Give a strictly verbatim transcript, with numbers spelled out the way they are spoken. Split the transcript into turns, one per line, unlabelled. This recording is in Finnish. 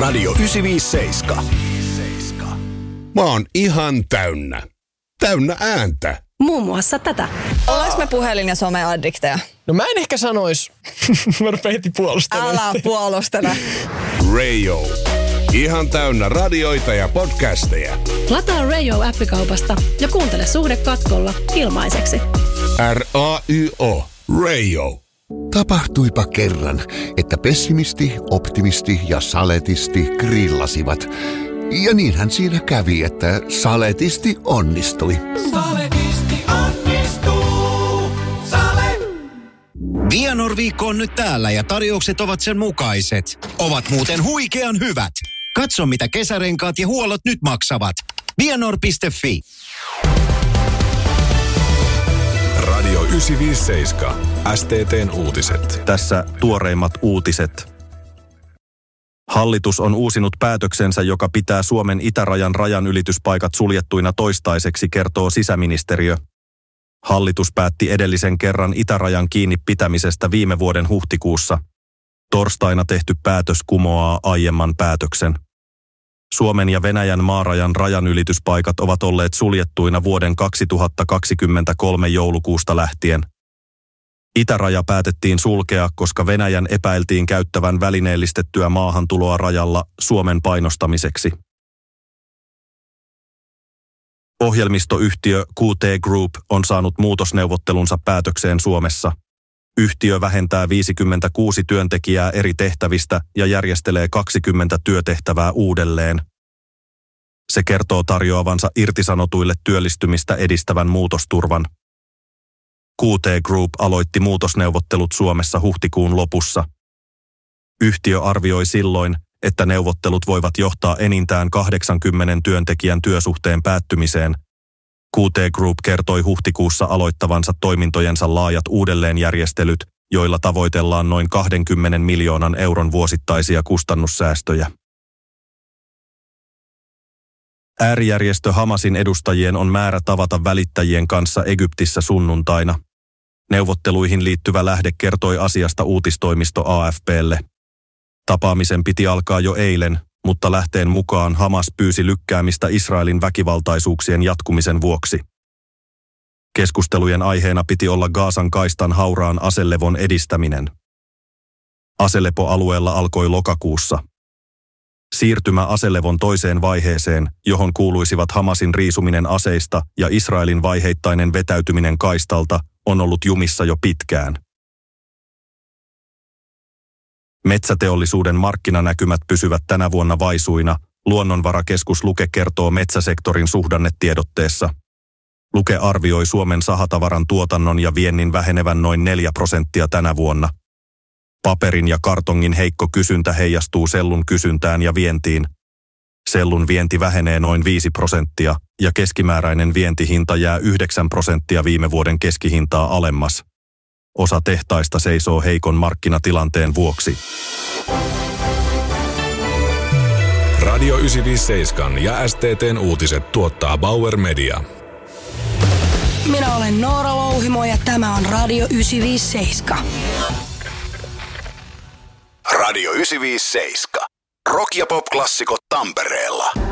Radio yhdeksänsataaviisikymmentäseitsemän. Mä oon ihan täynnä. Täynnä ääntä.
Muun muassa tätä.
Ollaanko me puhelin- ja some-addikteja?
No mä en ehkä sanois. Mä rupean heti puolustelemaan.
Älä puolustele.
Radio. Ihan täynnä radioita ja podcasteja.
Lataa Radio-appikaupasta ja kuuntele Suhde katkolla ilmaiseksi.
R A Y O. Radio.
Tapahtuipa kerran, että pessimisti, optimisti ja saletisti grillasivat. Ja niinhän siinä kävi, että saletisti onnistui.
Saletisti onnistuu. Sale.
Vianor-viikko on nyt täällä ja tarjoukset ovat sen mukaiset. Ovat muuten huikean hyvät. Katso mitä kesärenkaat ja huollot nyt maksavat. Vianor piste fi.
Radio yhdeksänsataaviisikymmentäseitsemän. S T T:n uutiset.
Tässä tuoreimmat uutiset. Hallitus on uusinut päätöksensä, joka pitää Suomen itärajan rajanylityspaikat suljettuina toistaiseksi, kertoo sisäministeriö. Hallitus päätti edellisen kerran itärajan kiinni pitämisestä viime vuoden huhtikuussa. Torstaina tehty päätös kumoaa aiemman päätöksen. Suomen ja Venäjän maarajan rajanylityspaikat ovat olleet suljettuina vuoden kaksituhattakaksikymmentäkolme joulukuusta lähtien. Itäraja päätettiin sulkea, koska Venäjän epäiltiin käyttävän välineellistettyä maahantuloa rajalla Suomen painostamiseksi. Ohjelmistoyhtiö Q T Group on saanut muutosneuvottelunsa päätökseen Suomessa. Yhtiö vähentää viisikymmentäkuusi työntekijää eri tehtävistä ja järjestelee kaksikymmentä työtehtävää uudelleen. Se kertoo tarjoavansa irtisanotuille työllistymistä edistävän muutosturvan. Q T Group aloitti muutosneuvottelut Suomessa huhtikuun lopussa. Yhtiö arvioi silloin, että neuvottelut voivat johtaa enintään kahdeksankymmentä työntekijän työsuhteen päättymiseen. Q T Group kertoi huhtikuussa aloittavansa toimintojensa laajat uudelleenjärjestelyt, joilla tavoitellaan noin kahdenkymmenen miljoonan euron vuosittaisia kustannussäästöjä. Äärijärjestö Hamasin edustajien on määrä tavata välittäjien kanssa Egyptissä sunnuntaina. Neuvotteluihin liittyvä lähde kertoi asiasta uutistoimisto A F P:lle. Tapaamisen piti alkaa jo eilen, mutta lähteen mukaan Hamas pyysi lykkäämistä Israelin väkivaltaisuuksien jatkumisen vuoksi. Keskustelujen aiheena piti olla Gazan kaistan hauraan aselevon edistäminen. Aselepo-alueella alkoi lokakuussa. Siirtymä aselevon toiseen vaiheeseen, johon kuuluisivat Hamasin riisuminen aseista ja Israelin vaiheittainen vetäytyminen kaistalta, on ollut jumissa jo pitkään. Metsäteollisuuden markkinanäkymät pysyvät tänä vuonna vaisuina, Luonnonvarakeskus Luke kertoo metsäsektorin suhdannetiedotteessa. Luke arvioi Suomen sahatavaran tuotannon ja viennin vähenevän noin neljä prosenttia tänä vuonna. Paperin ja kartongin heikko kysyntä heijastuu sellun kysyntään ja vientiin. Sellun vienti vähenee noin viisi prosenttia ja keskimääräinen vientihinta jää yhdeksän prosenttia viime vuoden keskihintaa alemmas. Osa tehtaista seisoo heikon markkinatilanteen vuoksi.
Radio yhdeksänsataaviisikymmentäseitsemän ja S T T:n uutiset tuottaa Bauer Media.
Minä olen Noora Louhimo ja tämä on Radio yhdeksänsataaviisikymmentäseitsemän.
Radio yhdeksänsataaviisikymmentäseitsemän. Rock ja pop-klassikot Tampereella.